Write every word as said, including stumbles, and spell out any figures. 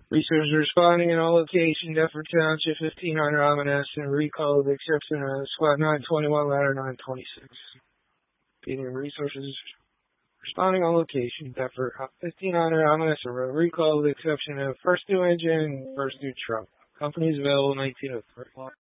Researchers responding in all locations, Deptford Township, fifteen hundred Ominesen, recall with the exception of squad nine twenty-one, ladder nine twenty-six. Repeating, resources responding on location, Deptford, fifteen hundred Ominesen Road, recall with the exception of first new engine, first new truck. Companies available nineteen oh three.